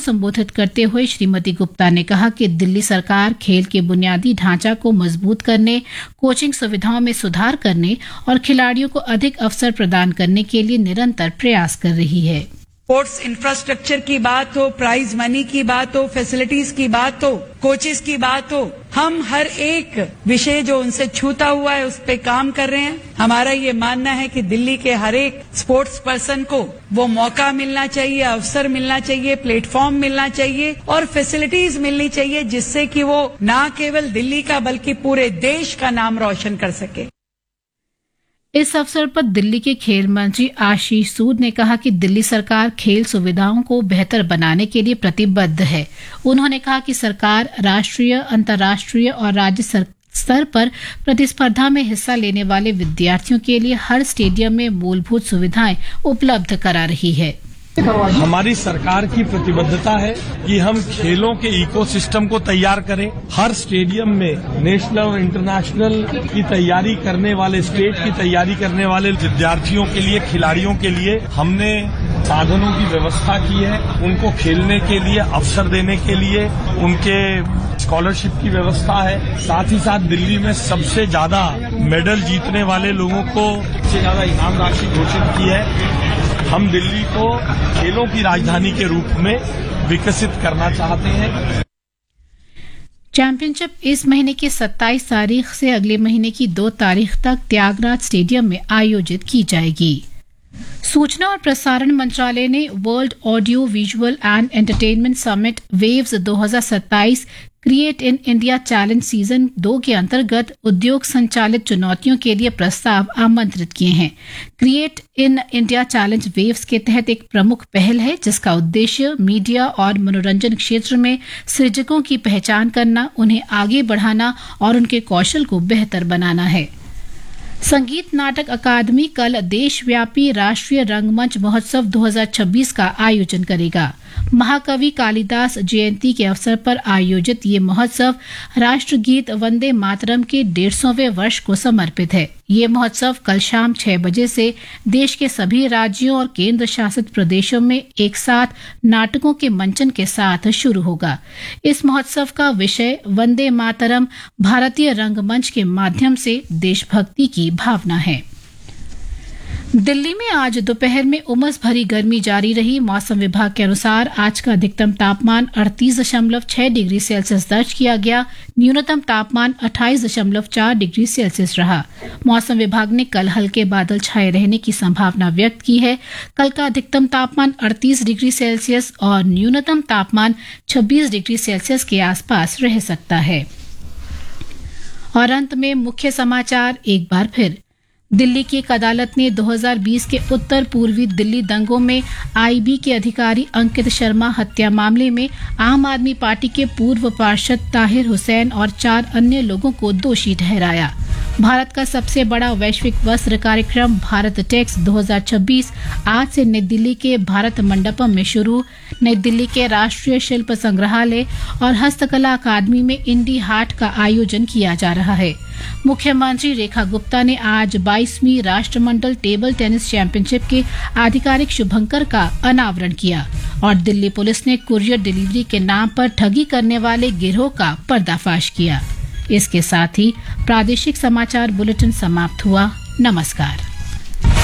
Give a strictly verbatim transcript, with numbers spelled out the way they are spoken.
संबोधित करते हुए श्रीमती गुप्ता ने कहा कि दिल्ली सरकार खेल के बुनियादी ढांचा को मजबूत करने, कोचिंग सुविधाओं में सुधार करने और खिलाड़ियों को अधिक अवसर प्रदान करने के लिए निरंतर प्रयास कर रही है। स्पोर्ट्स इंफ्रास्ट्रक्चर की बात हो, प्राइज मनी की बात हो, फैसिलिटीज की बात हो, कोचेस की बात हो, हम हर एक विषय जो उनसे छूता हुआ है उस पे काम कर रहे हैं। हमारा ये मानना है कि दिल्ली के हर एक स्पोर्ट्स पर्सन को वो मौका मिलना चाहिए, अवसर मिलना चाहिए, प्लेटफॉर्म मिलना चाहिए और फैसिलिटीज मिलनी चाहिए जिससे कि वो न केवल दिल्ली का बल्कि पूरे देश का नाम रोशन कर सके। इस अवसर पर दिल्ली के खेल मंत्री आशीष सूद ने कहा कि दिल्ली सरकार खेल सुविधाओं को बेहतर बनाने के लिए प्रतिबद्ध है। उन्होंने कहा कि सरकार राष्ट्रीय, अंतर्राष्ट्रीय और राज्य स्तर पर प्रतिस्पर्धा में हिस्सा लेने वाले विद्यार्थियों के लिए हर स्टेडियम में मूलभूत सुविधाएं उपलब्ध करा रही है। हमारी सरकार की प्रतिबद्धता है कि हम खेलों के इकोसिस्टम को तैयार करें। हर स्टेडियम में नेशनल और इंटरनेशनल की तैयारी करने वाले, स्टेट की तैयारी करने वाले विद्यार्थियों के लिए, खिलाड़ियों के लिए हमने साधनों की व्यवस्था की है। उनको खेलने के लिए अवसर देने के लिए उनके स्कॉलरशिप की व्यवस्था है। साथ ही साथ दिल्ली में सबसे ज्यादा मेडल जीतने वाले लोगों को सबसे ज्यादा इनाम राशि घोषित की है। हम दिल्ली को खेलों की राजधानी के रूप में विकसित करना चाहते हैं। चैंपियनशिप इस महीने की सत्ताईस तारीख से अगले महीने की दो तारीख तक त्यागराज स्टेडियम में आयोजित की जाएगी। सूचना और प्रसारण मंत्रालय ने world audio visual and entertainment summit waves दो हज़ार सत्ताईस create in India challenge season दो के अंतर्गत उद्योग संचालित चुनौतियों के लिए प्रस्ताव आमंत्रित किए हैं। Create in India challenge waves के तहत एक प्रमुख पहल है जिसका उद्देश्य मीडिया और मनोरंजन क्षेत्र में सृजकों की पहचान करना, उन्हें आगे बढ़ाना और उनके कौशल को बेहतर बनाना है। संगीत नाटक अकादमी कल देशव्यापी राष्ट्रीय रंगमंच महोत्सव दो हज़ार छब्बीस का आयोजन करेगा। महाकवि कालिदास जयंती के अवसर पर आयोजित ये महोत्सव राष्ट्रगीत वंदे मातरम के डेढ़ सौवें वर्ष को समर्पित है। ये महोत्सव कल शाम छह बजे से देश के सभी राज्यों और केंद्र शासित प्रदेशों में एक साथ नाटकों के मंचन के साथ शुरू होगा। इस महोत्सव का विषय वंदे मातरम भारतीय रंगमंच के माध्यम से देशभक्ति की भावना है। दिल्ली में आज दोपहर में उमस भरी गर्मी जारी रही। मौसम विभाग के अनुसार आज का अधिकतम तापमान अड़तीस दशमलव छह डिग्री सेल्सियस दर्ज किया गया। न्यूनतम तापमान अट्ठाईस दशमलव चार डिग्री सेल्सियस रहा। मौसम विभाग ने कल हल्के बादल छाए रहने की संभावना व्यक्त की है। कल का अधिकतम तापमान अड़तीस डिग्री सेल्सियस और न्यूनतम तापमान छब्बीस डिग्री सेल्सियस के आसपास रह सकता है। और अंत में मुख्य समाचार एक बार फिर। दिल्ली की एक अदालत ने दो हज़ार बीस के उत्तर पूर्वी दिल्ली दंगों में आईबी के अधिकारी अंकित शर्मा हत्या मामले में आम आदमी पार्टी के पूर्व पार्षद ताहिर हुसैन और चार अन्य लोगों को दोषी ठहराया। भारत का सबसे बड़ा वैश्विक वस्त्र कार्यक्रम भारत टेक्स दो हज़ार छब्बीस आज से नई दिल्ली के भारत मंडपम में शुरू। नई दिल्ली के राष्ट्रीय शिल्प संग्रहालय और हस्तकला अकादमी में इंडी हाट का आयोजन किया जा रहा है। मुख्यमंत्री रेखा गुप्ता ने आज बाईसवीं राष्ट्रमंडल टेबल टेनिस चैंपियनशिप के आधिकारिक शुभंकर का अनावरण किया और दिल्ली पुलिस ने कुरियर डिलीवरी के नाम पर ठगी करने वाले गिरोह का पर्दाफाश किया। इसके साथ ही प्रादेशिक समाचार बुलेटिन समाप्त हुआ। नमस्कार।